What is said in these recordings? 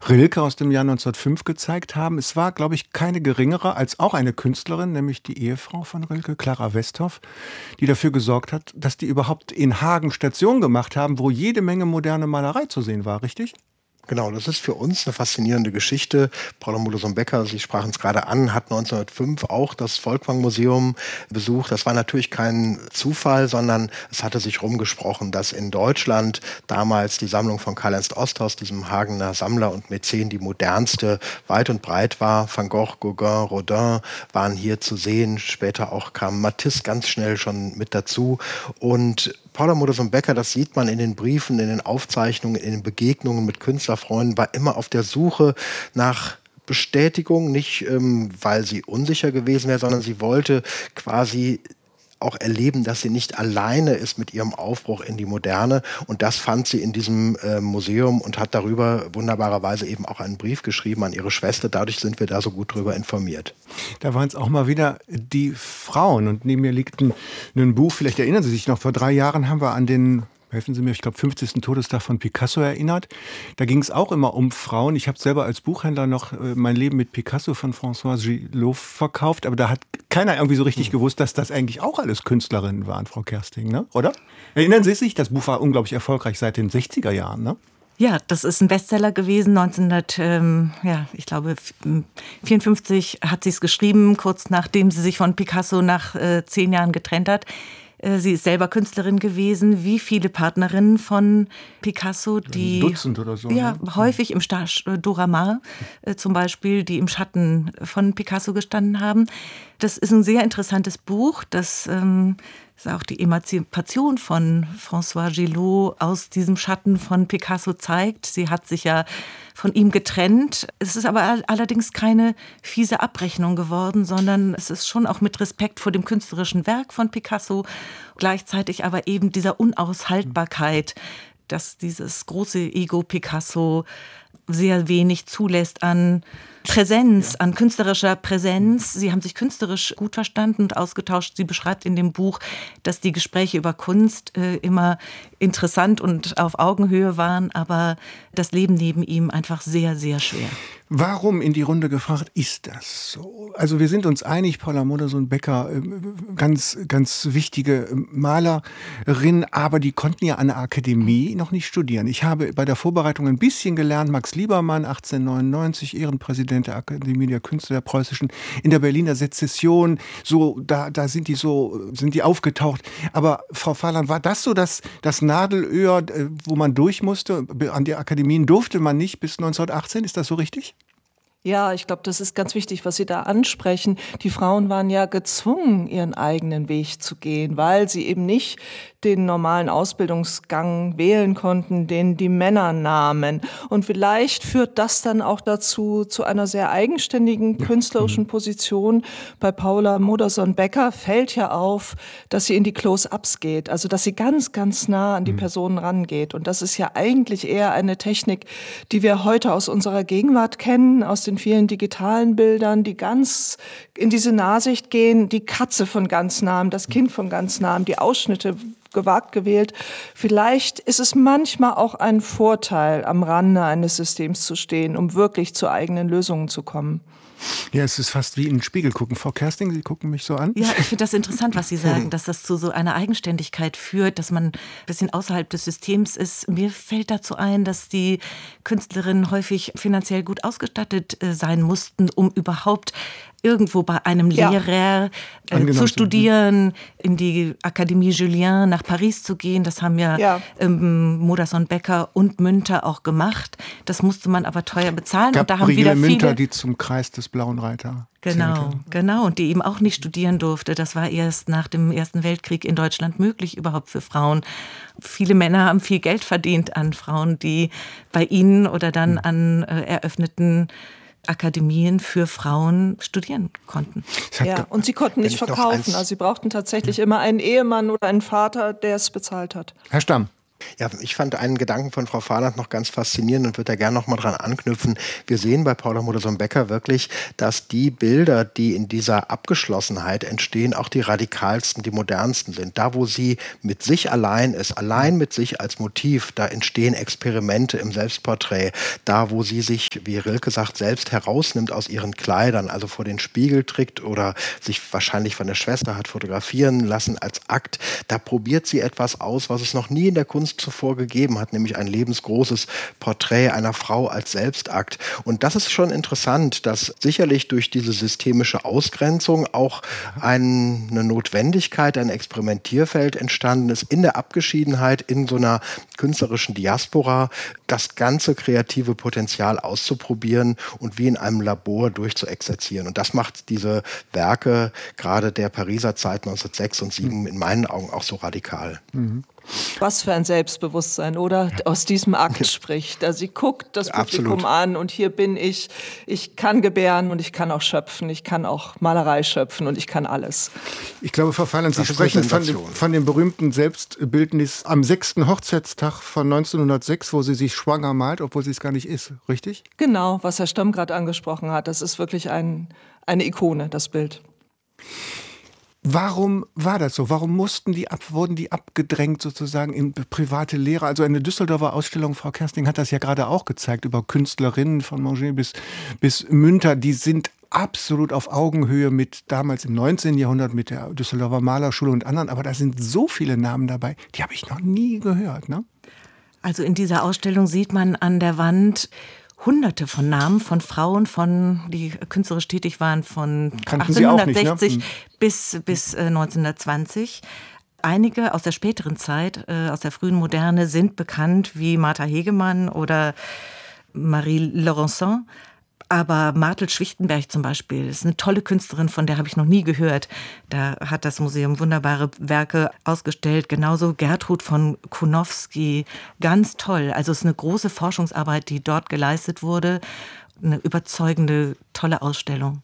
Rilke aus dem Jahr 1905 gezeigt haben. Es war, glaube ich, keine geringere als auch eine Künstlerin, nämlich die Ehefrau von Rilke, Clara Westhoff, die dafür gesorgt hat, dass die überhaupt in Hagen Station gemacht haben, wo jede Menge moderne Malerei zu sehen war, richtig? Genau, das ist für uns eine faszinierende Geschichte. Paula Modersohn-Becker, Sie sprachen es gerade an, hat 1905 auch das Folkwang-Museum besucht. Das war natürlich kein Zufall, sondern es hatte sich rumgesprochen, dass in Deutschland damals die Sammlung von Karl-Ernst Osthaus, diesem Hagener Sammler und Mäzen, die modernste weit und breit war. Van Gogh, Gauguin, Rodin waren hier zu sehen. Später auch kam Matisse ganz schnell schon mit dazu. Und Paula Modersohn-Becker, das sieht man in den Briefen, in den Aufzeichnungen, in den Begegnungen mit Künstlerfreunden, war immer auf der Suche nach Bestätigung, nicht weil sie unsicher gewesen wäre, sondern sie wollte quasi auch erleben, dass sie nicht alleine ist mit ihrem Aufbruch in die Moderne. Und das fand sie in diesem Museum und hat darüber wunderbarerweise eben auch einen Brief geschrieben an ihre Schwester. Dadurch sind wir da so gut drüber informiert. Da waren es auch mal wieder die Frauen. Und neben mir liegt ein Buch, vielleicht erinnern Sie sich noch, vor 3 Jahren haben wir an den, helfen Sie mir, ich glaube 50. Todestag von Picasso erinnert. Da ging es auch immer um Frauen. Ich habe selber als Buchhändler noch mein Leben mit Picasso von François Gillot verkauft, aber da hat keiner irgendwie so richtig gewusst, dass das eigentlich auch alles Künstlerinnen waren, Frau Kersting, ne? Oder? Erinnern Sie sich? Das Buch war unglaublich erfolgreich seit den 60er Jahren, ne? Ja, das ist ein Bestseller gewesen. 1954 hat sie es geschrieben, kurz nachdem sie sich von Picasso nach 10 Jahren getrennt hat. Sie ist selber Künstlerin gewesen. Wie viele Partnerinnen von Picasso, die ein Dutzend oder so, ja, ne? häufig im Dora Maar zum Beispiel, die im Schatten von Picasso gestanden haben. Das ist ein sehr interessantes Buch, das ist auch die Emanzipation von François Gillot aus diesem Schatten von Picasso zeigt. Sie hat sich ja von ihm getrennt. Es ist aber allerdings keine fiese Abrechnung geworden, sondern es ist schon auch mit Respekt vor dem künstlerischen Werk von Picasso, gleichzeitig aber eben dieser Unaushaltbarkeit, dass dieses große Ego Picasso sehr wenig zulässt an Präsenz, an künstlerischer Präsenz. Sie haben sich künstlerisch gut verstanden und ausgetauscht. Sie beschreibt in dem Buch, dass die Gespräche über Kunst immer interessant und auf Augenhöhe waren, aber das Leben neben ihm einfach sehr, sehr schwer. Warum, in die Runde gefragt, ist das so? Also wir sind uns einig, Paula Modersohn-Becker, ganz, ganz wichtige Malerin, aber die konnten ja an der Akademie noch nicht studieren. Ich habe bei der Vorbereitung ein bisschen gelernt, Max Liebermann, 1899, Ehrenpräsident der Akademie der Künste der Preußischen, in der Berliner Sezession, so, da sind die aufgetaucht. Aber Frau Fahland, war das so das Nadelöhr, wo man durch musste? An die Akademien durfte man nicht bis 1918, ist das so richtig? Ja, ich glaube, das ist ganz wichtig, was Sie da ansprechen. Die Frauen waren ja gezwungen, ihren eigenen Weg zu gehen, weil sie eben nicht den normalen Ausbildungsgang wählen konnten, den die Männer nahmen. Und vielleicht führt das dann auch dazu, zu einer sehr eigenständigen künstlerischen Position. Bei Paula Modersohn-Becker fällt ja auf, dass sie in die Close-Ups geht, also dass sie ganz, ganz nah an die Personen rangeht. Und das ist ja eigentlich eher eine Technik, die wir heute aus unserer Gegenwart kennen, aus den vielen digitalen Bildern, die ganz in diese Nahsicht gehen, die Katze von ganz nahem, das Kind von ganz nahem, die Ausschnitte gewagt gewählt. Vielleicht ist es manchmal auch ein Vorteil, am Rande eines Systems zu stehen, um wirklich zu eigenen Lösungen zu kommen. Ja, es ist fast wie in den Spiegel gucken. Frau Kersting, Sie gucken mich so an. Ja, ich finde das interessant, was Sie sagen, dass das zu so einer Eigenständigkeit führt, dass man ein bisschen außerhalb des Systems ist. Mir fällt dazu ein, dass die Künstlerinnen häufig finanziell gut ausgestattet sein mussten, um überhaupt irgendwo bei einem Lehrer zu studieren, in die Akademie Julian nach Paris zu gehen. Das haben ja Modersohn-Becker und Münter auch gemacht. Das musste man aber teuer bezahlen. Und da haben wieder viele Münter, die zum Kreis des Blauen Reiter Genau. Und die eben auch nicht studieren durfte. Das war erst nach dem Ersten Weltkrieg in Deutschland möglich, überhaupt für Frauen. Viele Männer haben viel Geld verdient an Frauen, die bei ihnen oder dann an eröffneten Akademien für Frauen studieren konnten. Ja, und sie konnten nicht verkaufen. Also sie brauchten tatsächlich immer einen Ehemann oder einen Vater, der es bezahlt hat. Herr Stamm. Ja, ich fand einen Gedanken von Frau Fahland noch ganz faszinierend und würde da gerne noch mal dran anknüpfen. Wir sehen bei Paula Modersohn-Becker wirklich, dass die Bilder, die in dieser Abgeschlossenheit entstehen, auch die radikalsten, die modernsten sind. Da, wo sie mit sich allein ist, allein mit sich als Motiv, da entstehen Experimente im Selbstporträt. Da, wo sie sich, wie Rilke sagt, selbst herausnimmt aus ihren Kleidern, also vor den Spiegel trägt oder sich wahrscheinlich von der Schwester hat fotografieren lassen als Akt, da probiert sie etwas aus, was es noch nie in der Kunst zuvor gegeben hat, nämlich ein lebensgroßes Porträt einer Frau als Selbstakt. Und das ist schon interessant, dass sicherlich durch diese systemische Ausgrenzung auch eine Notwendigkeit, ein Experimentierfeld entstanden ist, in der Abgeschiedenheit, in so einer künstlerischen Diaspora, das ganze kreative Potenzial auszuprobieren und wie in einem Labor durchzuexerzieren. Und das macht diese Werke, gerade der Pariser Zeit 1906 und 1907, in meinen Augen auch so radikal. Mhm. Was für ein Selbstbewusstsein, oder? Aus diesem Akt spricht. Also sie guckt das Publikum Absolut an und hier bin ich. Ich kann gebären und ich kann auch schöpfen. Ich kann auch Malerei schöpfen und ich kann alles. Ich glaube, Frau Fahland, Sie Das ist sprechen eine von dem berühmten Selbstbildnis am 6. Hochzeitstag von 1906, wo sie sich schwanger malt, obwohl sie es gar nicht ist, richtig? Genau, was Herr Stomm gerade angesprochen hat. Das ist wirklich eine Ikone, das Bild. Warum war das so? Warum wurden die abgedrängt sozusagen in private Lehre? Also eine Düsseldorfer Ausstellung, Frau Kersting hat das ja gerade auch gezeigt, über Künstlerinnen von Manger bis Münter, die sind absolut auf Augenhöhe mit damals im 19. Jahrhundert mit der Düsseldorfer Malerschule und anderen, aber da sind so viele Namen dabei, die habe ich noch nie gehört, ne? Also in dieser Ausstellung sieht man an der Wand Hunderte von Namen von Frauen, die künstlerisch tätig waren, von Kannten Sie auch nicht, 1860 ne? bis 1920. Einige aus der späteren Zeit, aus der frühen Moderne, sind bekannt, wie Martha Hegemann oder Marie Laurencin. Aber Martel Schwichtenberg zum Beispiel ist eine tolle Künstlerin, von der habe ich noch nie gehört. Da hat das Museum wunderbare Werke ausgestellt. Genauso Gertrud von Kunowski, ganz toll. Also es ist eine große Forschungsarbeit, die dort geleistet wurde. Eine überzeugende, tolle Ausstellung.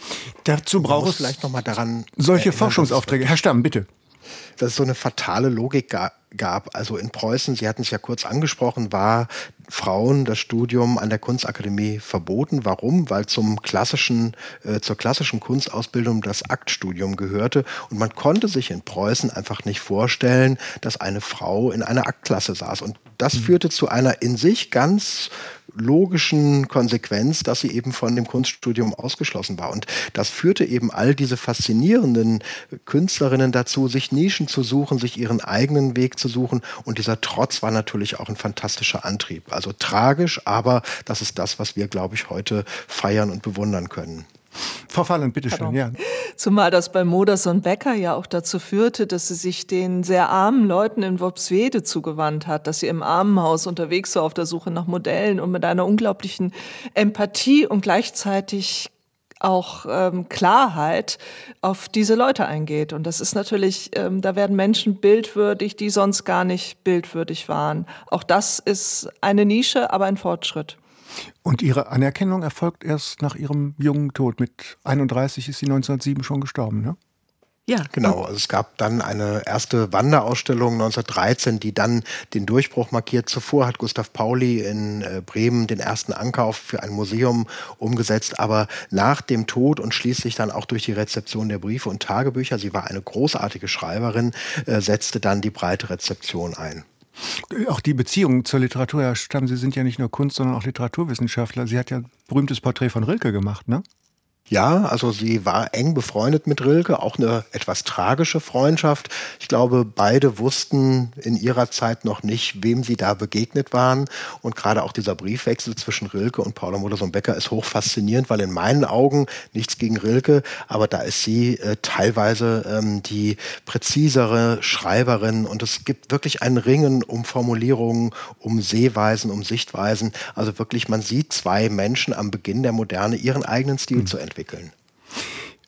Dazu braucht es vielleicht noch mal daran solche Forschungsaufträge. Herr Stamm, bitte. Dass es so eine fatale Logik gab. Also in Preußen, Sie hatten es ja kurz angesprochen, war Frauen das Studium an der Kunstakademie verboten. Warum? Weil zur klassischen Kunstausbildung das Aktstudium gehörte. Und man konnte sich in Preußen einfach nicht vorstellen, dass eine Frau in einer Aktklasse saß. Und das führte zu einer in sich ganz logischen Konsequenz, dass sie eben von dem Kunststudium ausgeschlossen war. Und das führte eben all diese faszinierenden Künstlerinnen dazu, sich Nischen zu suchen, sich ihren eigenen Weg zu suchen. Und dieser Trotz war natürlich auch ein fantastischer Antrieb. Also tragisch, aber das ist das, was wir, glaube ich, heute feiern und bewundern können. Frau Fahland, bitteschön. Ja. Zumal das bei Modersohn-Becker ja auch dazu führte, dass sie sich den sehr armen Leuten in Worpswede zugewandt hat, dass sie im Armenhaus unterwegs war auf der Suche nach Modellen und mit einer unglaublichen Empathie und gleichzeitig auch Klarheit auf diese Leute eingeht. Und das ist natürlich, da werden Menschen bildwürdig, die sonst gar nicht bildwürdig waren. Auch das ist eine Nische, aber ein Fortschritt. Und Ihre Anerkennung erfolgt erst nach Ihrem jungen Tod. Mit 31 ist sie 1907 schon gestorben, ne? Ja. Genau, also es gab dann eine erste Wanderausstellung 1913, die dann den Durchbruch markiert. Zuvor hat Gustav Pauli in Bremen den ersten Ankauf für ein Museum umgesetzt, aber nach dem Tod und schließlich dann auch durch die Rezeption der Briefe und Tagebücher, sie war eine großartige Schreiberin, setzte dann die breite Rezeption ein. Auch die Beziehung zur Literatur, Herr Stamm, Sie sind ja nicht nur Kunst, sondern auch Literaturwissenschaftler. Sie hat ja ein berühmtes Porträt von Rilke gemacht, ne? Ja, also sie war eng befreundet mit Rilke, auch eine etwas tragische Freundschaft. Ich glaube, beide wussten in ihrer Zeit noch nicht, wem sie da begegnet waren. Und gerade auch dieser Briefwechsel zwischen Rilke und Paula Modersohn-Becker ist hoch faszinierend, weil in meinen Augen nichts gegen Rilke, aber da ist sie teilweise die präzisere Schreiberin. Und es gibt wirklich ein Ringen um Formulierungen, um Sehweisen, um Sichtweisen. Also wirklich, man sieht zwei Menschen am Beginn der Moderne ihren eigenen Stil zu entwickeln.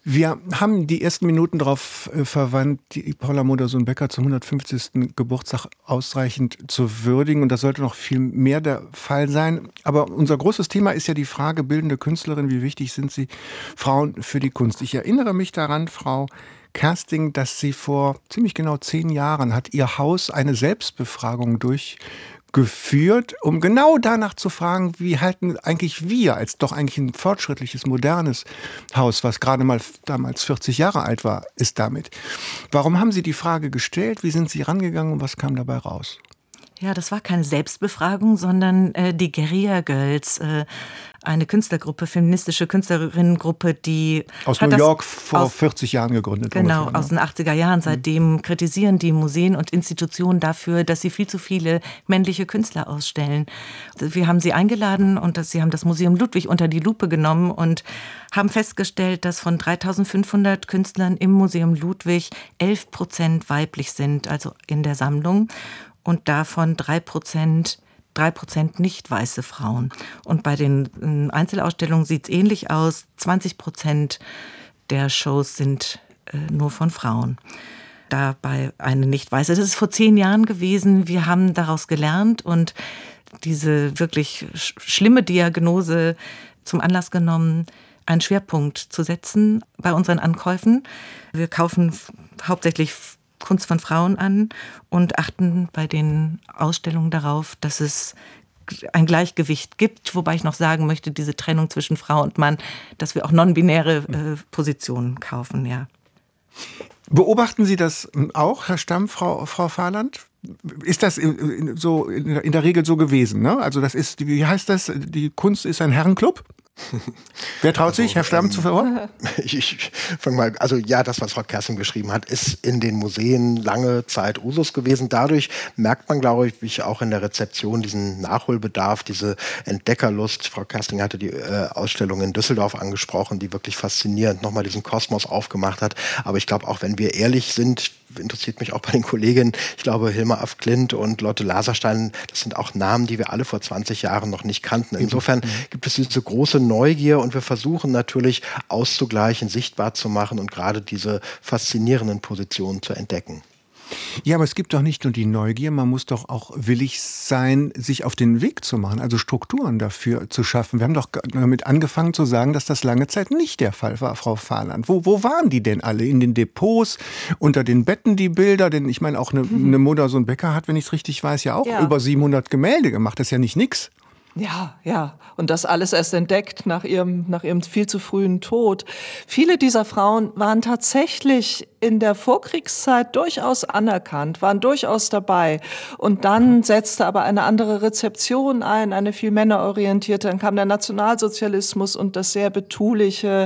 Wir haben die ersten Minuten darauf verwandt, die Paula Modersohn-Becker zum 150. Geburtstag ausreichend zu würdigen. Und das sollte noch viel mehr der Fall sein. Aber unser großes Thema ist ja die Frage, bildende Künstlerin, wie wichtig sind sie Frauen für die Kunst? Ich erinnere mich daran, Frau Kersting, dass sie vor ziemlich genau 10 Jahren hat ihr Haus eine Selbstbefragung durchgeführt, um genau danach zu fragen, wie halten eigentlich wir, als doch eigentlich ein fortschrittliches, modernes Haus, was gerade mal damals 40 Jahre alt war, ist damit. Warum haben Sie die Frage gestellt? Wie sind Sie rangegangen und was kam dabei raus? Ja, das war keine Selbstbefragung, sondern die Guerilla Girls, eine Künstlergruppe, feministische Künstlerinnengruppe, die aus New York vor 40 Jahren gegründet. Genau, aus den 80er Jahren. Seitdem kritisieren die Museen und Institutionen dafür, dass sie viel zu viele männliche Künstler ausstellen. Wir haben sie eingeladen und sie haben das Museum Ludwig unter die Lupe genommen und haben festgestellt, dass von 3.500 Künstlern im Museum Ludwig 11% weiblich sind, also in der Sammlung. Und davon 3% nicht weiße Frauen. Und bei den Einzelausstellungen sieht es ähnlich aus. 20% der Shows sind nur von Frauen. Dabei eine nicht weiße. Das ist vor 10 Jahren gewesen. Wir haben daraus gelernt und diese wirklich schlimme Diagnose zum Anlass genommen, einen Schwerpunkt zu setzen bei unseren Ankäufen. Wir kaufen hauptsächlich Kunst von Frauen an und achten bei den Ausstellungen darauf, dass es ein Gleichgewicht gibt, wobei ich noch sagen möchte, diese Trennung zwischen Frau und Mann, dass wir auch non-binäre Positionen kaufen, ja. Beobachten Sie das auch, Herr Stamm, Frau Fahland? Ist das so in der Regel so gewesen, ne? Also das ist, wie heißt das? Die Kunst ist ein Herrenclub? Wer traut sich, Herr Stamm, zu verordnen? Ich fange mal, also ja, das, was Frau Kersting beschrieben hat, ist in den Museen lange Zeit Usus gewesen. Dadurch merkt man, glaube ich, auch in der Rezeption diesen Nachholbedarf, diese Entdeckerlust. Frau Kersting hatte die Ausstellung in Düsseldorf angesprochen, die wirklich faszinierend nochmal diesen Kosmos aufgemacht hat. Aber ich glaube, auch wenn wir ehrlich sind, interessiert mich auch bei den Kolleginnen, ich glaube, Hilma af Klint und Lotte Laserstein, das sind auch Namen, die wir alle vor 20 Jahren noch nicht kannten. Insofern gibt es diese große Neugier und wir versuchen natürlich auszugleichen, sichtbar zu machen und gerade diese faszinierenden Positionen zu entdecken. Ja, aber es gibt doch nicht nur die Neugier, man muss doch auch willig sein, sich auf den Weg zu machen, also Strukturen dafür zu schaffen. Wir haben doch damit angefangen zu sagen, dass das lange Zeit nicht der Fall war, Frau Fahland. Wo waren die denn alle? In den Depots, unter den Betten die Bilder? Denn ich meine, auch eine Modersohn-Becker hat, wenn ich es richtig weiß, ja auch über 700 Gemälde gemacht. Das ist ja nicht nix. Ja. Und das alles erst entdeckt nach ihrem viel zu frühen Tod. Viele dieser Frauen waren tatsächlich in der Vorkriegszeit durchaus anerkannt, waren durchaus dabei. Und dann setzte aber eine andere Rezeption ein, eine viel männerorientierte. Dann kam der Nationalsozialismus und die sehr betuliche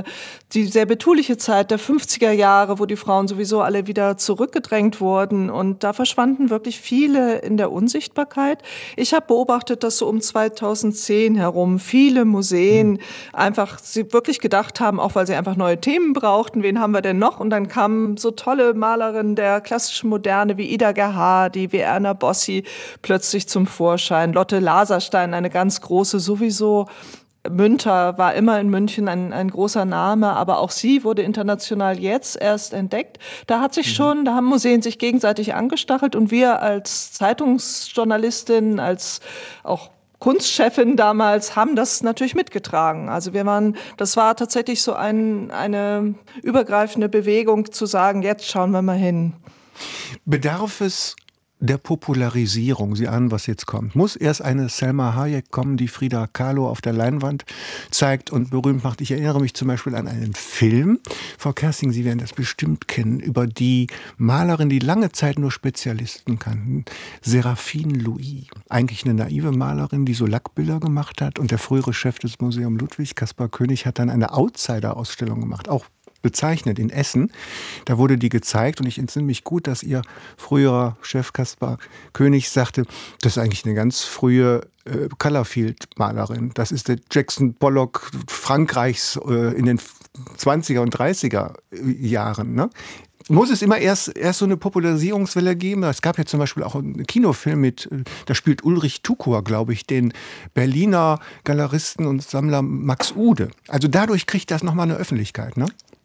Zeit der 50er Jahre, wo die Frauen sowieso alle wieder zurückgedrängt wurden. Und da verschwanden wirklich viele in der Unsichtbarkeit. Ich habe beobachtet, dass so um 2010 herum viele Museen einfach sie wirklich gedacht haben, auch weil sie einfach neue Themen brauchten, wen haben wir denn noch? Und dann kamen so tolle Malerinnen der klassischen Moderne wie Ida Gerhardi, wie Erna Bossi plötzlich zum Vorschein. Lotte Laserstein, eine ganz große sowieso. Münter war immer in München ein großer Name, aber auch sie wurde international jetzt erst entdeckt. Da haben Museen sich gegenseitig angestachelt und wir als Zeitungsjournalistin, als auch Kunstchefin damals haben das natürlich mitgetragen. Also das war tatsächlich so eine übergreifende Bewegung zu sagen, jetzt schauen wir mal hin. Bedarf es der Popularisierung, Sie ahnen, was jetzt kommt, muss erst eine Selma Hayek kommen, die Frida Kahlo auf der Leinwand zeigt und berühmt macht. Ich erinnere mich zum Beispiel an einen Film, Frau Kersting, Sie werden das bestimmt kennen, über die Malerin, die lange Zeit nur Spezialisten kannten, Séraphine Louis. Eigentlich eine naive Malerin, die so Lackbilder gemacht hat und der frühere Chef des Museum Ludwig, Caspar König, hat dann eine Outsider-Ausstellung gemacht, auch bezeichnet in Essen. Da wurde die gezeigt und ich entsinne mich gut, dass ihr früherer Chef Caspar König sagte, das ist eigentlich eine ganz frühe Colourfield-Malerin. Das ist der Jackson Pollock Frankreichs in den 20er und 30er Jahren. Ne? Muss es immer erst so eine Popularisierungswelle geben? Es gab ja zum Beispiel auch einen Kinofilm da spielt Ulrich Tukur, glaube ich, den Berliner Galeristen und Sammler Max Ude. Also dadurch kriegt das nochmal eine Öffentlichkeit, ne?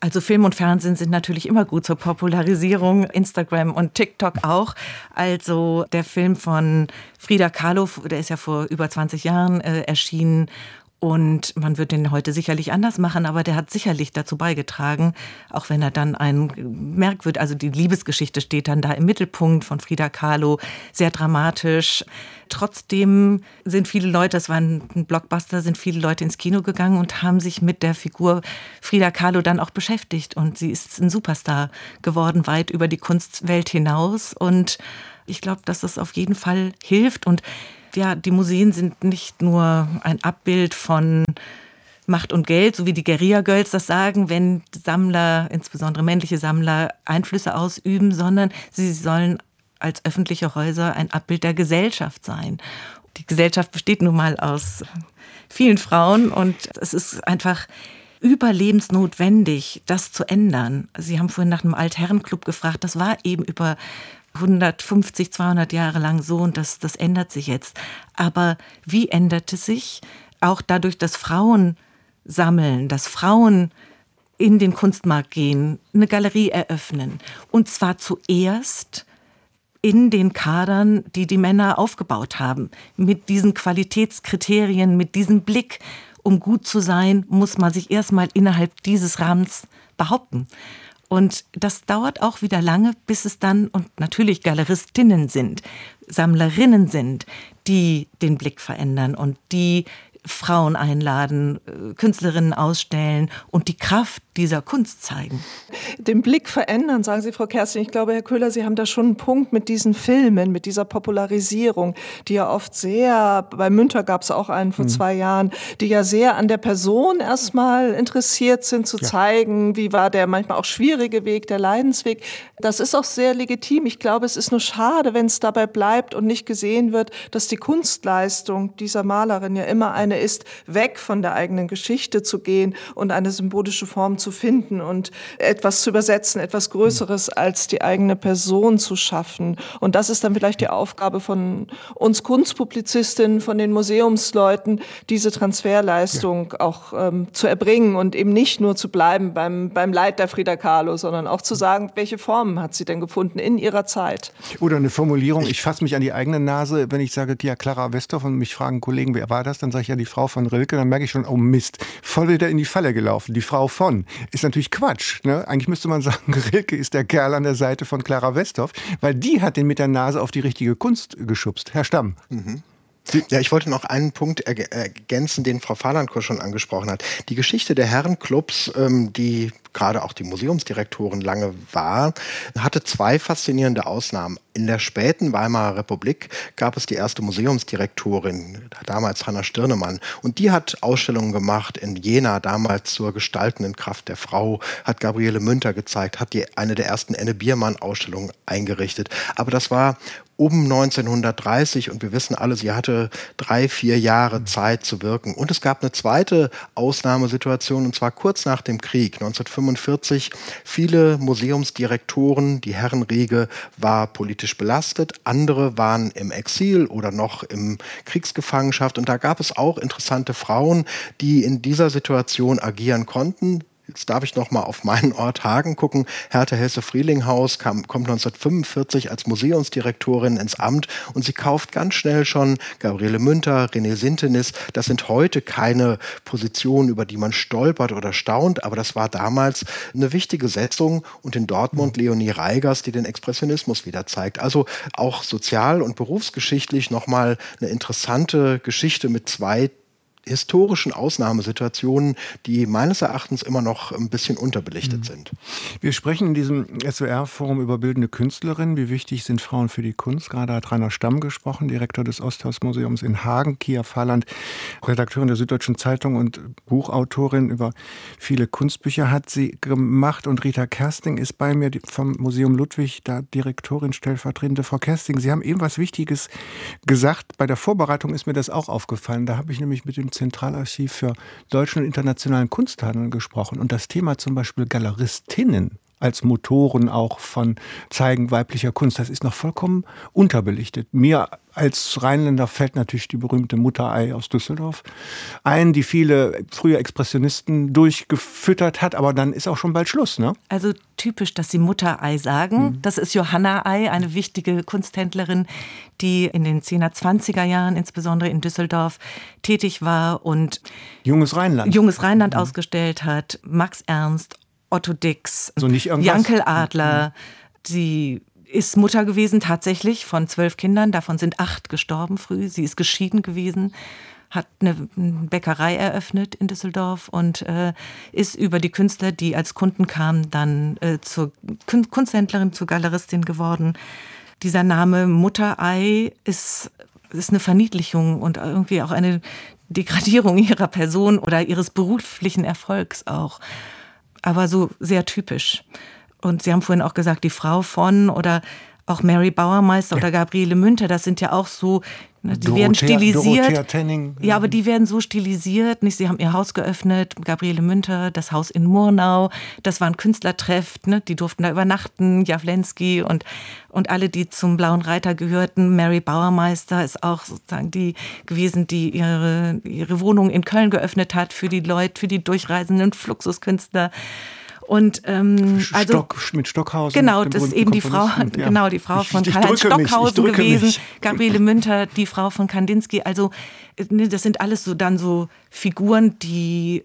Also Film und Fernsehen sind natürlich immer gut zur Popularisierung, Instagram und TikTok auch. Also der Film von Frida Kahlo, der ist ja vor über 20 Jahren erschienen. Und man wird den heute sicherlich anders machen, aber der hat sicherlich dazu beigetragen, auch wenn er dann also die Liebesgeschichte steht dann da im Mittelpunkt von Frida Kahlo, sehr dramatisch. Trotzdem sind viele Leute, das war ein Blockbuster, sind viele Leute ins Kino gegangen und haben sich mit der Figur Frida Kahlo dann auch beschäftigt. Und sie ist ein Superstar geworden, weit über die Kunstwelt hinaus. Und ich glaube, dass das auf jeden Fall hilft. Und ja, die Museen sind nicht nur ein Abbild von Macht und Geld, so wie die Guerilla-Girls das sagen, wenn Sammler, insbesondere männliche Sammler, Einflüsse ausüben, sondern sie sollen als öffentliche Häuser ein Abbild der Gesellschaft sein. Die Gesellschaft besteht nun mal aus vielen Frauen und es ist einfach überlebensnotwendig, das zu ändern. Sie haben vorhin nach einem Altherrenclub gefragt, das war eben über 150, 200 Jahre lang so und das ändert sich jetzt. Aber wie ändert es sich? Auch dadurch, dass Frauen sammeln, dass Frauen in den Kunstmarkt gehen, eine Galerie eröffnen. Und zwar zuerst in den Kadern, die die Männer aufgebaut haben. Mit diesen Qualitätskriterien, mit diesem Blick, um gut zu sein, muss man sich erstmal innerhalb dieses Rahmens behaupten. Und das dauert auch wieder lange, bis es dann, und natürlich Galeristinnen sind, Sammlerinnen sind, die den Blick verändern und die Frauen einladen, Künstlerinnen ausstellen und die Kraft dieser Kunst zeigen. Den Blick verändern, sagen Sie, Frau Kerstin. Ich glaube, Herr Köhler, Sie haben da schon einen Punkt mit diesen Filmen, mit dieser Popularisierung, die ja oft sehr, bei Münter gab es auch einen vor 2 Jahren, die ja sehr an der Person erstmal interessiert sind, zu zeigen, wie war der manchmal auch schwierige Weg, der Leidensweg. Das ist auch sehr legitim. Ich glaube, es ist nur schade, wenn es dabei bleibt und nicht gesehen wird, dass die Kunstleistung dieser Malerin ja immer eine ist, weg von der eigenen Geschichte zu gehen und eine symbolische Form zu finden und etwas zu übersetzen, etwas Größeres als die eigene Person zu schaffen. Und das ist dann vielleicht die Aufgabe von uns Kunstpublizistinnen, von den Museumsleuten, diese Transferleistung auch zu erbringen und eben nicht nur zu bleiben beim Leid der Frida Kahlo, sondern auch zu sagen, welche Formen hat sie denn gefunden in ihrer Zeit. Oder eine Formulierung, ich fasse mich an die eigene Nase, wenn ich sage, ja, Clara Westhoff, und mich fragen Kollegen, wer war das? Dann sage ich ja die Frau von Rilke, dann merke ich schon, oh Mist, voll wieder in die Falle gelaufen. Die Frau von. Ist natürlich Quatsch. Ne? Eigentlich müsste man sagen, Rilke ist der Kerl an der Seite von Clara Westhoff, weil die hat den mit der Nase auf die richtige Kunst geschubst. Herr Stamm. Ja, ich wollte noch einen Punkt ergänzen, den Frau Fahlandko schon angesprochen hat. Die Geschichte der Herrenclubs, die gerade auch die Museumsdirektorin lange war, hatte 2 faszinierende Ausnahmen. In der späten Weimarer Republik gab es die erste Museumsdirektorin, damals Hanna Stirnemann. Und die hat Ausstellungen gemacht in Jena, damals zur gestaltenden Kraft der Frau, hat Gabriele Münter gezeigt, hat eine der ersten Enne Biermann-Ausstellungen eingerichtet. Aber das war um 1930 und wir wissen alle, sie hatte 3-4 Jahre Zeit zu wirken. Und es gab eine zweite Ausnahmesituation, und zwar kurz nach dem Krieg, 1945. Viele Museumsdirektoren, die Herrenriege war politisch belastet, andere waren im Exil oder noch in Kriegsgefangenschaft. Und da gab es auch interessante Frauen, die in dieser Situation agieren konnten. Jetzt darf ich noch mal auf meinen Ort Hagen gucken. Hertha Hesse-Frielinghaus kommt 1945 als Museumsdirektorin ins Amt und sie kauft ganz schnell schon Gabriele Münter, René Sintenis. Das sind heute keine Positionen, über die man stolpert oder staunt, aber das war damals eine wichtige Setzung. Und in Dortmund Leonie Reigers, die den Expressionismus wieder zeigt. Also auch sozial- und berufsgeschichtlich noch mal eine interessante Geschichte mit 2 historischen Ausnahmesituationen, die meines Erachtens immer noch ein bisschen unterbelichtet sind. Wir sprechen in diesem SWR-Forum über bildende Künstlerinnen. Wie wichtig sind Frauen für die Kunst? Gerade hat Rainer Stamm gesprochen, Direktor des Osthaus-Museums in Hagen, Kia Fahland, Redakteurin der Süddeutschen Zeitung und Buchautorin über viele Kunstbücher hat sie gemacht. Und Rita Kersting ist bei mir vom Museum Ludwig, da Direktorin, stellvertretende. Frau Kersting, Sie haben eben was Wichtiges gesagt. Bei der Vorbereitung ist mir das auch aufgefallen. Da habe ich nämlich mit dem Zentralarchiv für deutschen und internationalen Kunsthandel gesprochen. Und das Thema zum Beispiel Galeristinnen als Motoren auch von Zeigen weiblicher Kunst. Das ist noch vollkommen unterbelichtet. Mir als Rheinländer fällt natürlich die berühmte Mutter-Ei aus Düsseldorf ein, die viele frühe Expressionisten durchgefüttert hat, aber dann ist auch schon bald Schluss, ne? Also typisch, dass Sie Mutter-Ei sagen. Das ist Johanna Ei, eine wichtige Kunsthändlerin, die in den 10er, 20er Jahren insbesondere in Düsseldorf tätig war und Junges Rheinland ausgestellt hat. Max Ernst, Otto Dix, also nicht Jankel Adler. Sie ist Mutter gewesen tatsächlich von 12 Kindern, davon sind 8 gestorben früh. Sie ist geschieden gewesen, hat eine Bäckerei eröffnet in Düsseldorf und ist über die Künstler, die als Kunden kamen, dann zur Kunsthändlerin, zur Galeristin geworden. Dieser Name Mutter-Ei ist eine Verniedlichung und irgendwie auch eine Degradierung ihrer Person oder ihres beruflichen Erfolgs auch. Aber so sehr typisch. Und Sie haben vorhin auch gesagt, die Frau von oder auch Mary Bauermeister oder Gabriele Münter, das sind ja auch so, die werden stilisiert. Dorothea Tenning. Ja, aber die werden so stilisiert. Nicht? Sie haben ihr Haus geöffnet, Gabriele Münter, das Haus in Murnau. Das war ein Künstlertreff, ne? Die durften da übernachten, Jawlensky und alle, die zum Blauen Reiter gehörten. Mary Bauermeister ist auch sozusagen die gewesen, die ihre Wohnung in Köln geöffnet hat für die Leute, für die durchreisenden Fluxuskünstler. Und mit Stockhausen. Genau, das ist eben die Frau, die Frau von Karl-Heinz Stockhausen gewesen. Gabriele Münter, die Frau von Kandinsky. Also das sind alles so Figuren, die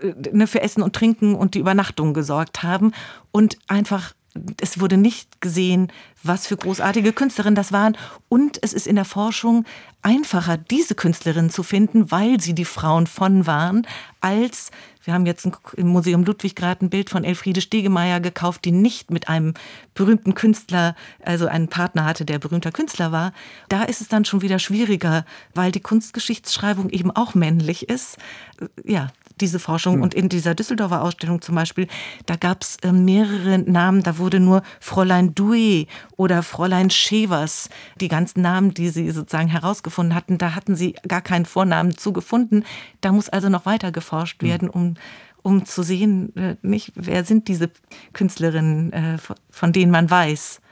für Essen und Trinken und die Übernachtung gesorgt haben und einfach. Es wurde nicht gesehen, was für großartige Künstlerinnen das waren. Und es ist in der Forschung einfacher, diese Künstlerinnen zu finden, weil sie die Frauen von waren, als, wir haben jetzt im Museum Ludwig gerade ein Bild von Elfriede Stegemeyer gekauft, die nicht mit einem berühmten Künstler, also einen Partner hatte, der berühmter Künstler war. Da ist es dann schon wieder schwieriger, weil die Kunstgeschichtsschreibung eben auch männlich ist. Ja, diese Forschung. Und in dieser Düsseldorfer Ausstellung zum Beispiel, da gab es mehrere Namen, da wurde nur Fräulein Douet oder Fräulein Schevers, die ganzen Namen, die sie sozusagen herausgefunden hatten, da hatten sie gar keinen Vornamen zugefunden. Da muss also noch weiter geforscht werden, um zu sehen, wer sind diese Künstlerinnen, von denen man weiß.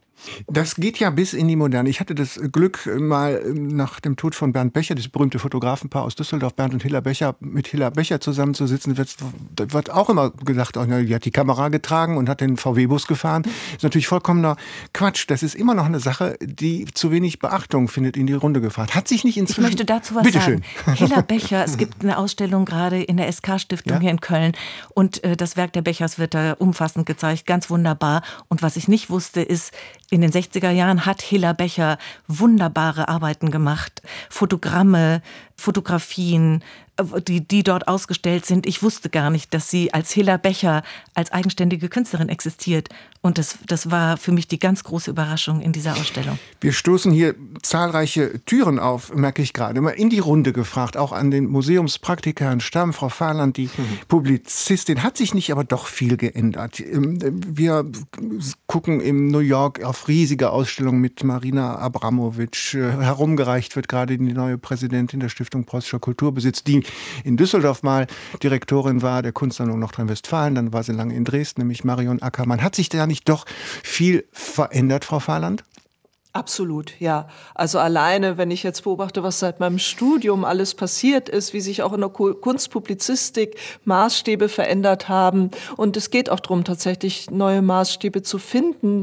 Das geht ja bis in die Moderne. Ich hatte das Glück, mal nach dem Tod von Bernd Becher, das berühmte Fotografenpaar aus Düsseldorf, Bernd und Hilla Becher, mit Hilla Becher zusammenzusitzen. Da wird auch immer gedacht, die hat die Kamera getragen und hat den VW-Bus gefahren. Das ist natürlich vollkommener Quatsch. Das ist immer noch eine Sache, die zu wenig Beachtung findet, in die Runde gefahren. Hat sich nicht inzwischen... Ich möchte dazu was sagen. Hilla Becher, es gibt eine Ausstellung gerade in der SK-Stiftung hier in Köln und das Werk der Bechers wird da umfassend gezeigt, ganz wunderbar. Und was ich nicht wusste, ist, in den 60er Jahren hat Hilla Becher wunderbare Arbeiten gemacht. Fotogramme, Fotografien, die dort ausgestellt sind. Ich wusste gar nicht, dass sie als Hilla Becher als eigenständige Künstlerin existiert. Und das war für mich die ganz große Überraschung in dieser Ausstellung. Wir stoßen hier zahlreiche Türen auf, merke ich gerade. Immer in die Runde gefragt, auch an den Museumspraktiker Herrn Stamm, Frau Fahland, die Publizistin. Hat sich nicht aber doch viel geändert. Wir gucken in New York auf riesige Ausstellungen mit Marina Abramovic. Herumgereicht wird gerade die neue Präsidentin der Stiftung Preußischer Kulturbesitz, die in Düsseldorf mal Direktorin war, der Kunstsammlung Nordrhein-Westfalen. Dann war sie lange in Dresden, nämlich Marion Ackermann. Hat sich da nicht doch viel verändert, Frau Fahland? Absolut, ja. Also alleine, wenn ich jetzt beobachte, was seit meinem Studium alles passiert ist, wie sich auch in der Kunstpublizistik Maßstäbe verändert haben. Und es geht auch darum, tatsächlich neue Maßstäbe zu finden.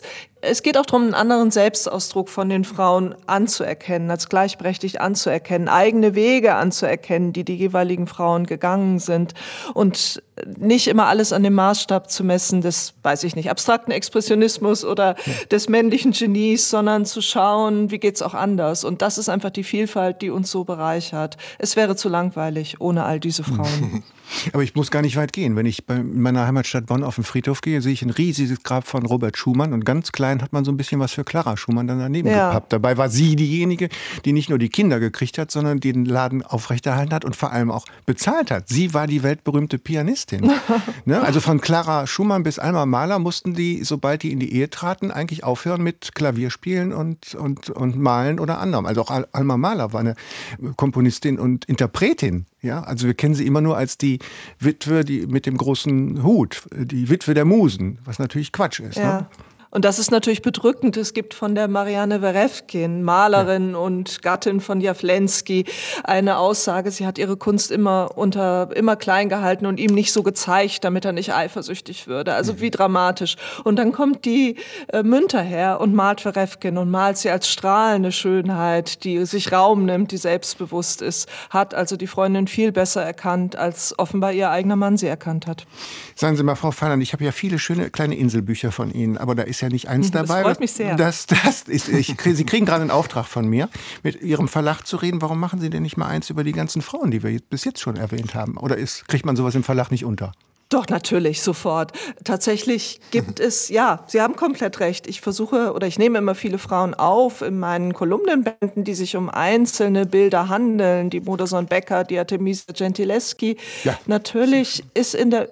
Es geht auch darum, einen anderen Selbstausdruck von den Frauen anzuerkennen, als gleichberechtigt anzuerkennen, eigene Wege anzuerkennen, die jeweiligen Frauen gegangen sind und nicht immer alles an dem Maßstab zu messen des, weiß ich nicht, abstrakten Expressionismus oder des männlichen Genies, sondern zu schauen, wie geht's auch anders. Und das ist einfach die Vielfalt, die uns so bereichert. Es wäre zu langweilig ohne all diese Frauen. Aber ich muss gar nicht weit gehen. Wenn ich bei meiner Heimatstadt Bonn auf den Friedhof gehe, sehe ich ein riesiges Grab von Robert Schumann und ganz klein Kleinen hat man so ein bisschen was für Clara Schumann dann daneben gepappt. Dabei war sie diejenige, die nicht nur die Kinder gekriegt hat, sondern die den Laden aufrechterhalten hat und vor allem auch bezahlt hat. Sie war die weltberühmte Pianistin. Ne? Also von Clara Schumann bis Alma Mahler mussten die, sobald die in die Ehe traten, eigentlich aufhören mit Klavierspielen und Malen oder anderem. Also auch Alma Mahler war eine Komponistin und Interpretin. Ja, also wir kennen sie immer nur als die Witwe, die mit dem großen Hut, die Witwe der Musen, was natürlich Quatsch ist. Ja. Ne? Und das ist natürlich bedrückend. Es gibt von der Marianne Werefkin, Malerin und Gattin von Jawlensky, eine Aussage, sie hat ihre Kunst immer klein gehalten und ihm nicht so gezeigt, damit er nicht eifersüchtig würde. Also wie dramatisch. Und dann kommt die Münter her und malt Werefkin und malt sie als strahlende Schönheit, die sich Raum nimmt, die selbstbewusst ist, hat also die Freundin viel besser erkannt, als offenbar ihr eigener Mann sie erkannt hat. Sagen Sie mal, Frau Fahland, ich habe ja viele schöne kleine Inselbücher von Ihnen, aber da ist ja nicht eins dabei. Das freut mich sehr. Sie kriegen gerade einen Auftrag von mir, mit Ihrem Verlag zu reden. Warum machen Sie denn nicht mal eins über die ganzen Frauen, die wir bis jetzt schon erwähnt haben? Oder kriegt man sowas im Verlag nicht unter? Doch, natürlich, sofort. Tatsächlich gibt es, ja, Sie haben komplett recht. Ich nehme immer viele Frauen auf in meinen Kolumnenbänden, die sich um einzelne Bilder handeln, die Modersohn-Becker, die Artemisia Gentileschi. Ja. Natürlich ist in der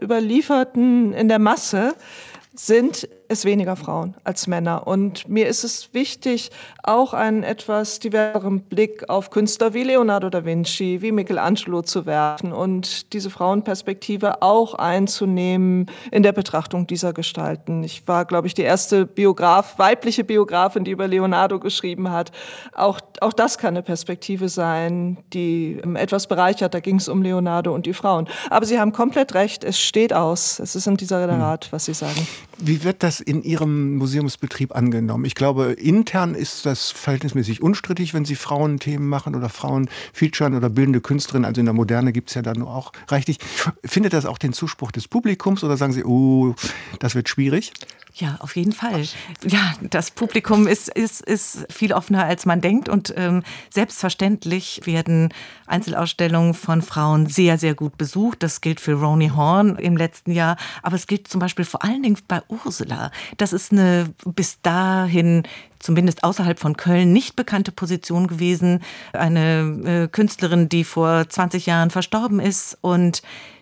Masse sind es weniger Frauen als Männer. Und mir ist es wichtig, auch einen etwas diverseren Blick auf Künstler wie Leonardo da Vinci, wie Michelangelo zu werfen und diese Frauenperspektive auch einzunehmen in der Betrachtung dieser Gestalten. Ich war, glaube ich, die erste weibliche Biografin, die über Leonardo geschrieben hat. Auch das kann eine Perspektive sein, die etwas bereichert. Da ging es um Leonardo und die Frauen. Aber Sie haben komplett recht, es steht aus. Es ist in dieser Rat, was Sie sagen. Wie wird das in Ihrem Museumsbetrieb angenommen? Ich glaube, intern ist das verhältnismäßig unstrittig, wenn Sie Frauenthemen machen oder Frauen featuren oder bildende Künstlerinnen. Also in der Moderne gibt es ja dann auch reichlich. Findet das auch den Zuspruch des Publikums oder sagen Sie, das wird schwierig? Ja, auf jeden Fall. Ja, das Publikum ist viel offener, als man denkt. Und selbstverständlich werden Einzelausstellungen von Frauen sehr, sehr gut besucht. Das gilt für Roni Horn im letzten Jahr. Aber es gilt zum Beispiel vor allen Dingen bei Ursula. Das ist eine bis dahin zumindest außerhalb von Köln nicht bekannte Position gewesen. Eine Künstlerin, die vor 20 Jahren verstorben ist. Und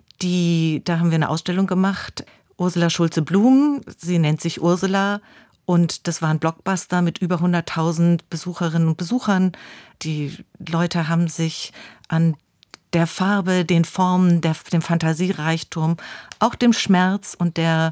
da haben wir eine Ausstellung gemacht. Ursula Schulze-Blum, sie nennt sich Ursula und das war ein Blockbuster mit über 100.000 Besucherinnen und Besuchern. Die Leute haben sich an der Farbe, den Formen, dem Fantasiereichtum, auch dem Schmerz und der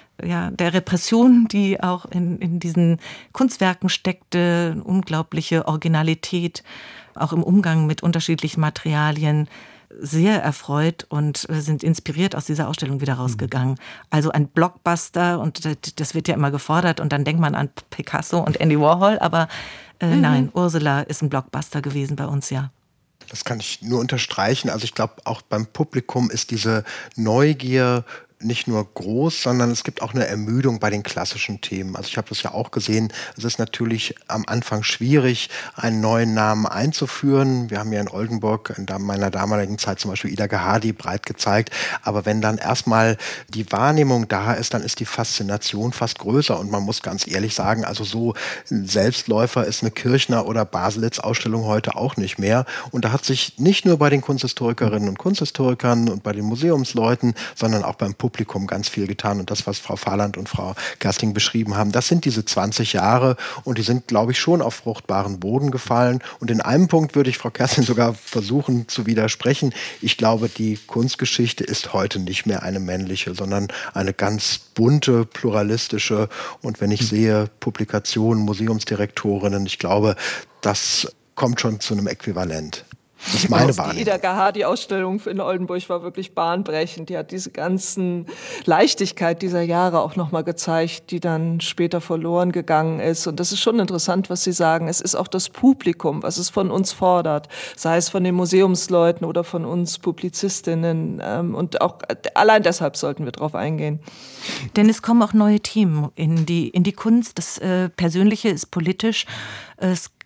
Repression, die auch in diesen Kunstwerken steckte, unglaubliche Originalität, auch im Umgang mit unterschiedlichen Materialien, sehr erfreut und sind inspiriert aus dieser Ausstellung wieder rausgegangen. Also ein Blockbuster und das wird ja immer gefordert und dann denkt man an Picasso und Andy Warhol, aber nein, Ursula ist ein Blockbuster gewesen bei uns, ja. Das kann ich nur unterstreichen. Also ich glaube, auch beim Publikum ist diese Neugier nicht nur groß, sondern es gibt auch eine Ermüdung bei den klassischen Themen. Also ich habe das ja auch gesehen, es ist natürlich am Anfang schwierig, einen neuen Namen einzuführen. Wir haben ja in Oldenburg in meiner damaligen Zeit zum Beispiel Ida Gehadi breit gezeigt. Aber wenn dann erstmal die Wahrnehmung da ist, dann ist die Faszination fast größer. Und man muss ganz ehrlich sagen, also so ein Selbstläufer ist eine Kirchner- oder Baselitz-Ausstellung heute auch nicht mehr. Und da hat sich nicht nur bei den Kunsthistorikerinnen und Kunsthistorikern und bei den Museumsleuten, sondern auch beim Publikum ganz viel getan. Und das, was Frau Fahland und Frau Gersting beschrieben haben, das sind diese 20 Jahre und die sind, glaube ich, schon auf fruchtbaren Boden gefallen. Und in einem Punkt würde ich Frau Kersting sogar versuchen zu widersprechen. Ich glaube, die Kunstgeschichte ist heute nicht mehr eine männliche, sondern eine ganz bunte, pluralistische. Und wenn ich sehe, Publikationen, Museumsdirektorinnen, ich glaube, das kommt schon zu einem Äquivalent. Das ist meine Wahrnehmung. Die Ida Gehadi-Ausstellung in Oldenburg war wirklich bahnbrechend. Die hat diese ganzen Leichtigkeit dieser Jahre auch nochmal gezeigt, die dann später verloren gegangen ist. Und das ist schon interessant, was Sie sagen. Es ist auch das Publikum, was es von uns fordert. Sei es von den Museumsleuten oder von uns Publizistinnen. Und auch allein deshalb sollten wir drauf eingehen. Denn es kommen auch neue Themen in die Kunst. Das Persönliche ist politisch. Es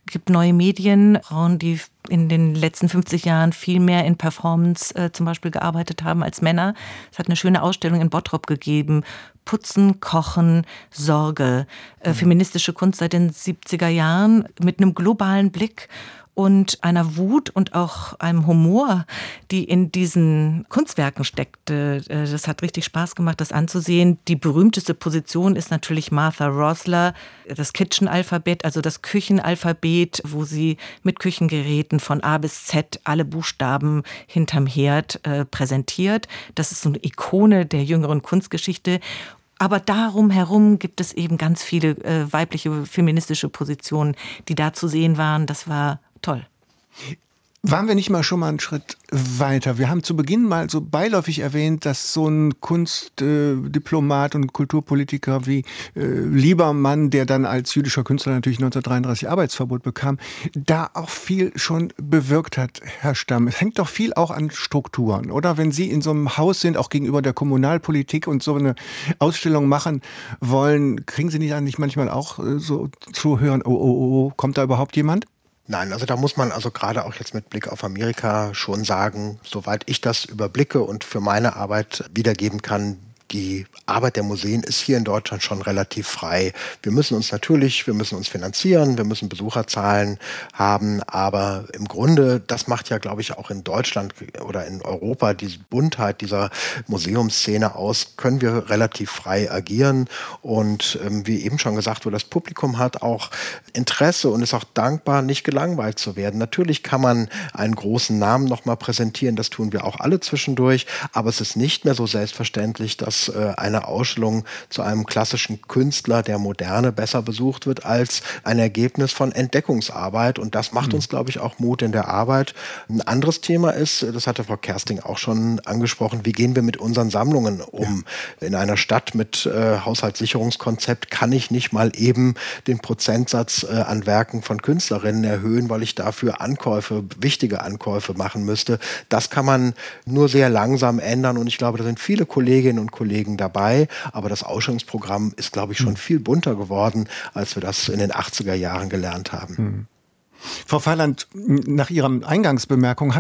gibt neue Medien, Frauen, die in den letzten 50 Jahren viel mehr in Performance zum Beispiel gearbeitet haben als Männer. Es hat eine schöne Ausstellung in Bottrop gegeben. Putzen, Kochen, Sorge. Feministische Kunst seit den 70er Jahren mit einem globalen Blick und einer Wut und auch einem Humor, die in diesen Kunstwerken steckte. Das hat richtig Spaß gemacht, das anzusehen. Die berühmteste Position ist natürlich Martha Rosler, das Kitchen-Alphabet, also das Küchenalphabet, wo sie mit Küchengeräten von A bis Z alle Buchstaben hinterm Herd präsentiert. Das ist so eine Ikone der jüngeren Kunstgeschichte. Aber darum herum gibt es eben ganz viele weibliche feministische Positionen, die da zu sehen waren. Das war toll. Waren wir nicht mal schon mal einen Schritt weiter? Wir haben zu Beginn mal so beiläufig erwähnt, dass so ein Kunstdiplomat und Kulturpolitiker wie Liebermann, der dann als jüdischer Künstler natürlich 1933 Arbeitsverbot bekam, da auch viel schon bewirkt hat, Herr Stamm. Es hängt doch viel auch an Strukturen, oder? Wenn Sie in so einem Haus sind, auch gegenüber der Kommunalpolitik und so eine Ausstellung machen wollen, kriegen Sie nicht eigentlich manchmal auch so zu hören, oh, kommt da überhaupt jemand? Nein, also da muss man also gerade auch jetzt mit Blick auf Amerika schon sagen, soweit ich das überblicke und für meine Arbeit wiedergeben kann, die Arbeit der Museen ist hier in Deutschland schon relativ frei. Wir müssen uns finanzieren, wir müssen Besucherzahlen haben, aber im Grunde, das macht ja, glaube ich, auch in Deutschland oder in Europa diese Buntheit dieser Museumsszene aus, können wir relativ frei agieren und wie eben schon gesagt wurde, das Publikum hat auch Interesse und ist auch dankbar, nicht gelangweilt zu werden. Natürlich kann man einen großen Namen nochmal präsentieren, das tun wir auch alle zwischendurch, aber es ist nicht mehr so selbstverständlich, dass eine Ausstellung zu einem klassischen Künstler der Moderne besser besucht wird als ein Ergebnis von Entdeckungsarbeit. Und das macht uns, glaube ich, auch Mut in der Arbeit. Ein anderes Thema ist, das hatte Frau Kersting auch schon angesprochen, wie gehen wir mit unseren Sammlungen um? Ja. In einer Stadt mit Haushaltssicherungskonzept kann ich nicht mal eben den Prozentsatz an Werken von Künstlerinnen erhöhen, weil ich dafür wichtige Ankäufe machen müsste. Das kann man nur sehr langsam ändern. Und ich glaube, da sind viele Kolleginnen und Kollegen dabei, aber das Ausstellungsprogramm ist, glaube ich, schon viel bunter geworden, als wir das in den 80er Jahren gelernt haben. Frau Farland, nach Ihrer Eingangsbemerkung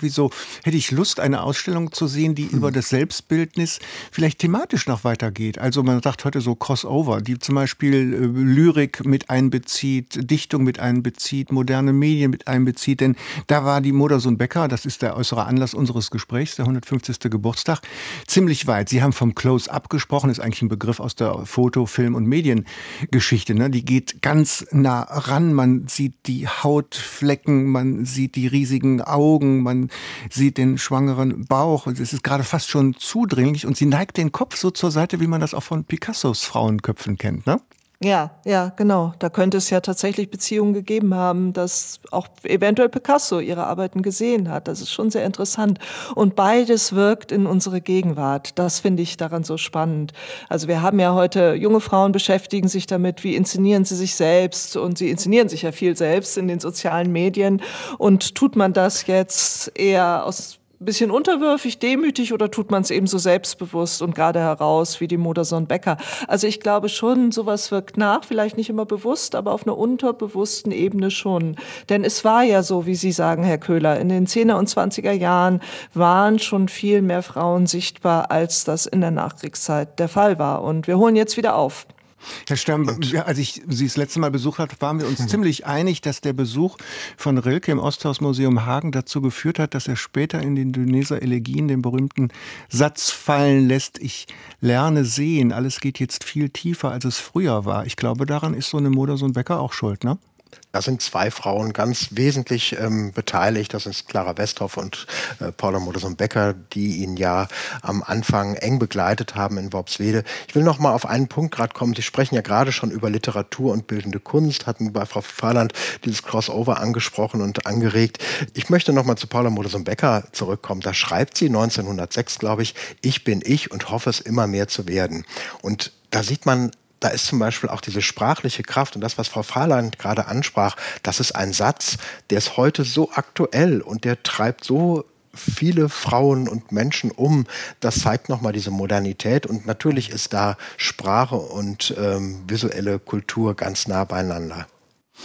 hätte ich Lust, eine Ausstellung zu sehen, die über das Selbstbildnis vielleicht thematisch noch weitergeht. Also man sagt heute so Crossover, die zum Beispiel Lyrik mit einbezieht, Dichtung mit einbezieht, moderne Medien mit einbezieht. Denn da war die Modersohn-Becker, das ist der äußere Anlass unseres Gesprächs, der 150. Geburtstag, ziemlich weit. Sie haben vom Close-Up gesprochen, ist eigentlich ein Begriff aus der Foto-, Film- und Mediengeschichte. Ne? Die geht ganz nah ran, man sieht die Hautflecken, man sieht die riesigen Augen, man sieht den schwangeren Bauch. Es ist gerade fast schon zudringlich und sie neigt den Kopf so zur Seite, wie man das auch von Picassos Frauenköpfen kennt, ne? Ja, genau. Da könnte es ja tatsächlich Beziehungen gegeben haben, dass auch eventuell Picasso ihre Arbeiten gesehen hat. Das ist schon sehr interessant. Und beides wirkt in unsere Gegenwart. Das finde ich daran so spannend. Also wir haben ja heute, junge Frauen beschäftigen sich damit, wie inszenieren sie sich selbst. Und sie inszenieren sich ja viel selbst in den sozialen Medien. Und tut man das jetzt eher aus bisschen unterwürfig, demütig oder tut man es eben so selbstbewusst und gerade heraus wie die Modersohn-Becker? Also ich glaube schon, sowas wirkt nach, vielleicht nicht immer bewusst, aber auf einer unterbewussten Ebene schon. Denn es war ja so, wie Sie sagen, Herr Köhler, in den 10er und 20er Jahren waren schon viel mehr Frauen sichtbar, als das in der Nachkriegszeit der Fall war. Und wir holen jetzt wieder auf. Herr Stamm, als ich Sie das letzte Mal besucht habe, waren wir uns ziemlich einig, dass der Besuch von Rilke im Osthausmuseum Hagen dazu geführt hat, dass er später in den Duneser Elegien den berühmten Satz fallen lässt: Ich lerne sehen, alles geht jetzt viel tiefer, als es früher war. Ich glaube, daran ist so eine Modersohn-Becker auch schuld, ne? Da sind zwei Frauen ganz wesentlich beteiligt. Das sind Clara Westhoff und Paula Modersohn-Becker, die ihn ja am Anfang eng begleitet haben in Worpswede. Ich will noch mal auf einen Punkt gerade kommen. Sie sprechen ja gerade schon über Literatur und bildende Kunst, hatten bei Frau Farland dieses Crossover angesprochen und angeregt. Ich möchte noch mal zu Paula Modersohn-Becker zurückkommen. Da schreibt sie 1906, glaube ich bin ich und hoffe es immer mehr zu werden. Und da sieht man, da ist zum Beispiel auch diese sprachliche Kraft und das, was Frau Farland gerade ansprach, das ist ein Satz, der ist heute so aktuell und der treibt so viele Frauen und Menschen um. Das zeigt nochmal diese Modernität und natürlich ist da Sprache und visuelle Kultur ganz nah beieinander.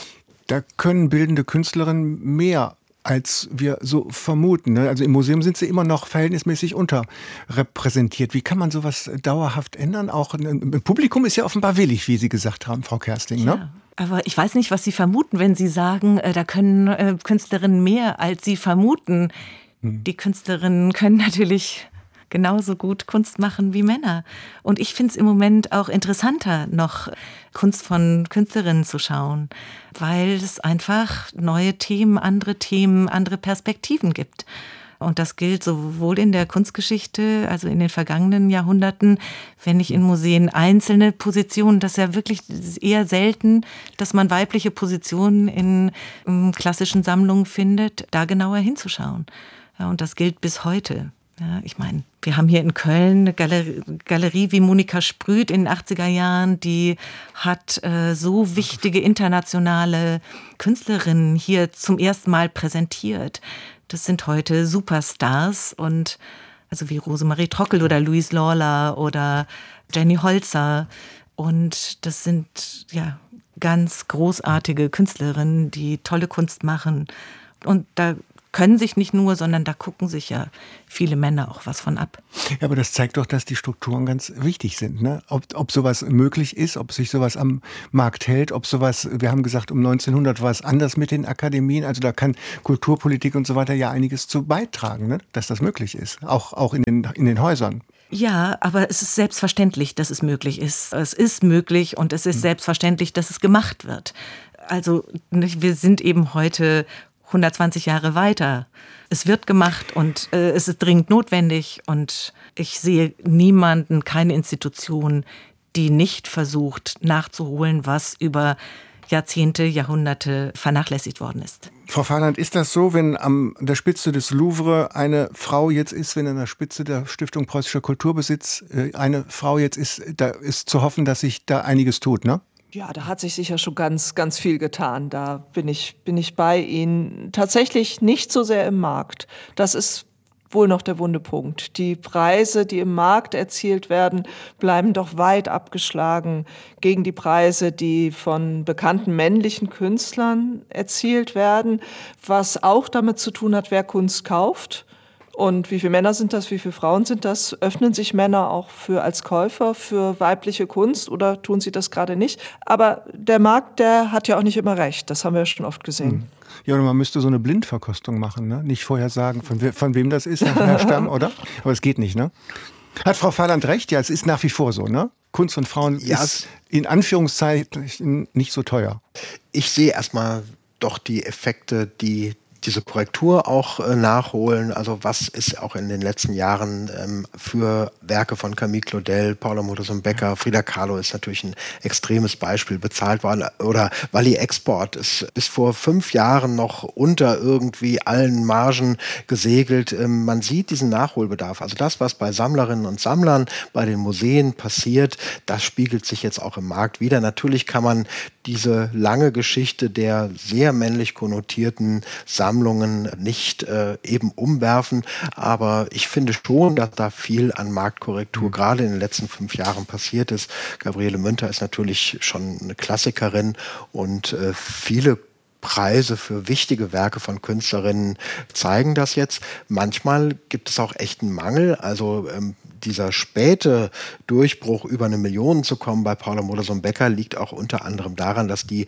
Da können bildende Künstlerinnen mehr, als wir so vermuten. Ne? Also im Museum sind sie immer noch verhältnismäßig unterrepräsentiert. Wie kann man sowas dauerhaft ändern? Auch ein Publikum ist ja offenbar willig, wie Sie gesagt haben, Frau Kersting. Ja. Ne? Aber ich weiß nicht, was Sie vermuten, wenn Sie sagen, da können Künstlerinnen mehr, als Sie vermuten. Die Künstlerinnen können natürlich genauso gut Kunst machen wie Männer. Und ich finde es im Moment auch interessanter, noch Kunst von Künstlerinnen zu schauen, weil es einfach neue Themen, andere Perspektiven gibt. Und das gilt sowohl in der Kunstgeschichte, also in den vergangenen Jahrhunderten, wenn ich in Museen einzelne Positionen, das ist ja wirklich eher selten, dass man weibliche Positionen in klassischen Sammlungen findet, da genauer hinzuschauen. Ja, und das gilt bis heute. Ja, ich meine, wir haben hier in Köln eine Galerie wie Monika Sprüth in den 80er Jahren, die hat so wichtige internationale Künstlerinnen hier zum ersten Mal präsentiert. Das sind heute Superstars und also wie Rosemarie Trockel oder Louise Lawler oder Jenny Holzer. Und das sind ja ganz großartige Künstlerinnen, die tolle Kunst machen. Und da können sich nicht nur, sondern da gucken sich ja viele Männer auch was von ab. Ja, aber das zeigt doch, dass die Strukturen ganz wichtig sind. Ne? Ob sowas möglich ist, ob sich sowas am Markt hält, ob sowas, wir haben gesagt, um 1900 war es anders mit den Akademien, also da kann Kulturpolitik und so weiter ja einiges zu beitragen, ne? Dass das möglich ist, auch in den Häusern. Ja, aber es ist selbstverständlich, dass es möglich ist. Es ist möglich und es ist selbstverständlich, dass es gemacht wird. Also wir sind eben heute 120 Jahre weiter. Es wird gemacht und es ist dringend notwendig und ich sehe niemanden, keine Institution, die nicht versucht nachzuholen, was über Jahrzehnte, Jahrhunderte vernachlässigt worden ist. Frau Valand, ist das so, wenn an der Spitze des Louvre eine Frau jetzt ist, wenn an der Spitze der Stiftung Preußischer Kulturbesitz eine Frau jetzt ist, da ist zu hoffen, dass sich da einiges tut, ne? Ja, da hat sich sicher schon ganz, ganz viel getan. Da bin ich bei Ihnen. Tatsächlich nicht so sehr im Markt. Das ist wohl noch der wunde Punkt. Die Preise, die im Markt erzielt werden, bleiben doch weit abgeschlagen gegen die Preise, die von bekannten männlichen Künstlern erzielt werden, was auch damit zu tun hat, wer Kunst kauft. Und wie viele Männer sind das, wie viele Frauen sind das? Öffnen sich Männer auch als Käufer für weibliche Kunst oder tun sie das gerade nicht? Aber der Markt, der hat ja auch nicht immer recht. Das haben wir ja schon oft gesehen. Ja, und man müsste so eine Blindverkostung machen, ne? Nicht vorher sagen, von wem das ist, Herr Stamm, oder? Aber es geht nicht, ne? Hat Frau Valand recht? Ja, es ist nach wie vor so, ne? Kunst von Frauen ist in Anführungszeichen nicht so teuer. Ich sehe erstmal doch die Effekte, die diese Korrektur auch nachholen. Also was ist auch in den letzten Jahren für Werke von Camille Claudel, Paula Modersohn-Becker, Frida Kahlo ist natürlich ein extremes Beispiel bezahlt worden. Oder Wally Export ist bis vor 5 Jahren noch unter irgendwie allen Margen gesegelt. Man sieht diesen Nachholbedarf. Also das, was bei Sammlerinnen und Sammlern, bei den Museen passiert, das spiegelt sich jetzt auch im Markt wider. Natürlich kann man diese lange Geschichte der sehr männlich konnotierten Sammlungen nicht eben umwerfen. Aber ich finde schon, dass da viel an Marktkorrektur gerade in den letzten 5 Jahren passiert ist. Gabriele Münter ist natürlich schon eine Klassikerin und viele Preise für wichtige Werke von Künstlerinnen zeigen das jetzt. Manchmal gibt es auch echten Mangel. Also dieser späte Durchbruch, über 1 Million zu kommen bei Paula Modersohn-Becker, liegt auch unter anderem daran, dass die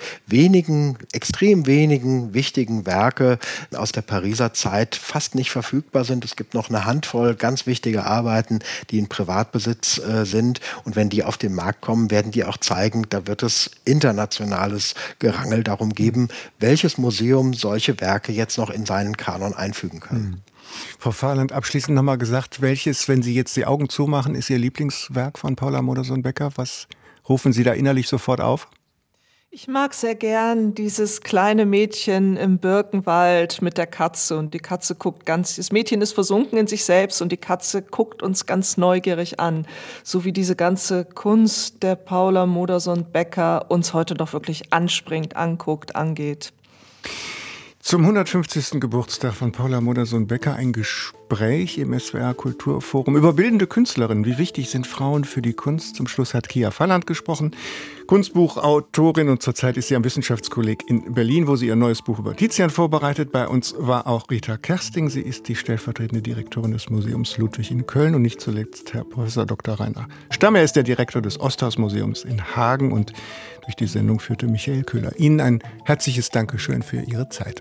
extrem wenigen wichtigen Werke aus der Pariser Zeit fast nicht verfügbar sind. Es gibt noch eine Handvoll ganz wichtige Arbeiten, die in Privatbesitz sind. Und wenn die auf den Markt kommen, werden die auch zeigen, da wird es internationales Gerangel darum geben, welches Museum solche Werke jetzt noch in seinen Kanon einfügen kann. Frau Valand, abschließend nochmal gesagt, welches, wenn Sie jetzt die Augen zumachen, ist Ihr Lieblingswerk von Paula Modersohn-Becker? Was rufen Sie da innerlich sofort auf? Ich mag sehr gern dieses kleine Mädchen im Birkenwald mit der Katze und die Katze das Mädchen ist versunken in sich selbst und die Katze guckt uns ganz neugierig an, so wie diese ganze Kunst der Paula Modersohn-Becker uns heute doch wirklich anspringt, anguckt, angeht. Zum 150. Geburtstag von Paula Modersohn-Becker ein Gespräch im SWR Kulturforum über bildende Künstlerinnen. Wie wichtig sind Frauen für die Kunst? Zum Schluss hat Kia Valland gesprochen, Kunstbuchautorin, und zurzeit ist sie am Wissenschaftskolleg in Berlin, wo sie ihr neues Buch über Tizian vorbereitet. Bei uns war auch Rita Kersting. Sie ist die stellvertretende Direktorin des Museums Ludwig in Köln und nicht zuletzt Herr Professor Dr. Rainer Stamm. Er ist der Direktor des Osthaus-Museums in Hagen und durch die Sendung führte Michael Köhler. Ihnen ein herzliches Dankeschön für Ihre Zeit.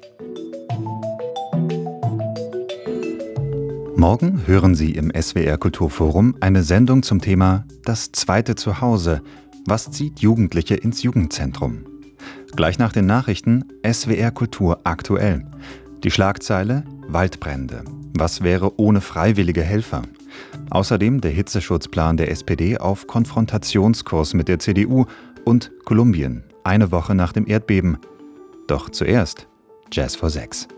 Morgen hören Sie im SWR Kulturforum eine Sendung zum Thema Das zweite Zuhause. Was zieht Jugendliche ins Jugendzentrum? Gleich nach den Nachrichten SWR Kultur aktuell. Die Schlagzeile Waldbrände. Was wäre ohne freiwillige Helfer? Außerdem der Hitzeschutzplan der SPD auf Konfrontationskurs mit der CDU und Kolumbien, eine Woche nach dem Erdbeben. Doch zuerst Jazz vor 6.